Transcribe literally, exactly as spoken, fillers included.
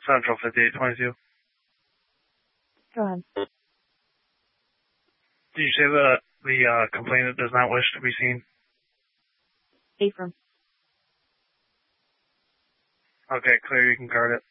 Central fifty-eight twenty-two. Go ahead. Did you say the the uh, complainant does not wish to be seen? Affirm. Okay, clear. You can guard it.